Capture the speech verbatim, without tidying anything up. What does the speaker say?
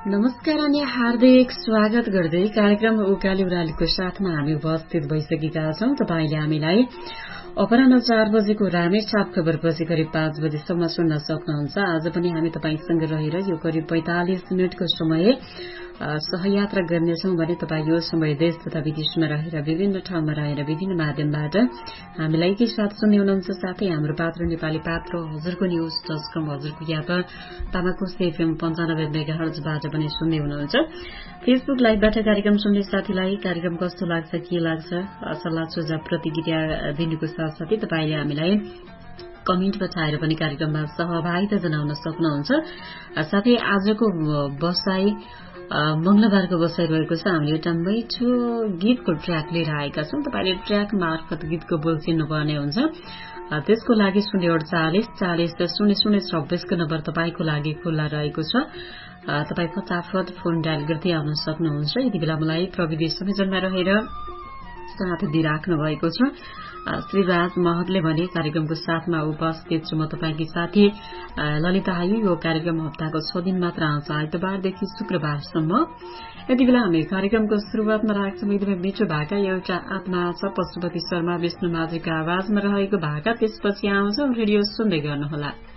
नमस्कार अनि हार्दिक स्वागत गर्दै कार्यक्रम उकाली उरालीको साथमा हामी उपस्थित भइसकेका छौं। तपाईले हामीलाई अपराह्न चार बजेको रामेछाप खबरपछि करिब पाँच बजेसम्म सुन्न सक्नुहुन्छ। आज पनि हामी तपाईसँग रहेर यो करिब पैंतालिस मिनटको समय सहयात्रा गर्नेछौं भने तपाई यो समय देश तथा विदेशमा रहेर विभिन्न ठाउँमा रहेर विभिन्न माध्यमबाट हामीलाई के साथ सुन्ने हुनुहुन्छ। साथै हाम्रो पात्र नेपाली पात्र हजुरको न्यूज डट कम हजुरको यात्रा तामाकोस एफएम पञ्चानब्बे मेगाहर्जबाट पनि सुन्दै हुनुहुन्छ। फेसबुक लाइभबाट कार्यक्रम सुन्ने साथीलाई कार्यक्रम कस्तो लाग्छ, के लाग्छ, सल्लाह सुझाव प्रतिक्रिया दिनुको साथसाथै तपाईले हामीलाई कमेन्ट पठाएर पनि कार्यक्रममा सहभागिता जनाउन सक्नुहुन्छ। साथै आजको बसाई मंगलबारको बसाई रहेको छ। हामीले एउटा मिठो गीतको ट्र्याक लिएर आएका छौं। तपाईले ट्र्याक मार्फत गीतको बोल चिन्नुपर्ने हुन्छ। त्यसको लागि शून्य अडचालिस चालिस शून्य शून्य छब्बीसको नम्बर तपाईको लागि खुल्ला रहेको छ। तपाई फटाफट फोन डायल गर्दै आउन सक्नुहुन्छ। यति बेला मलाई प्रविधि संयोजनमा रहेर साथ दिइराख्नु भएको छ श्रीराज महतले भने कार्यक्रमको साथमा उपस्थित छु म तपाईकी साथी ललिता आयु। यो कार्यक्रम हप्ताको छ दिन मात्र आउँछ, आइतबारदेखि शुक्रबारसम्म। यति बेला हामी कार्यक्रमको शुरूआतमा राख्छौं एकदमै मिठो भाका। एउटा आत्मा छ पशुपति शर्मा विष्णु माझीको आवाजमा रहेको भाका। त्यसपछि आउँछ रेडियो सुन्दै गर्नुहोला।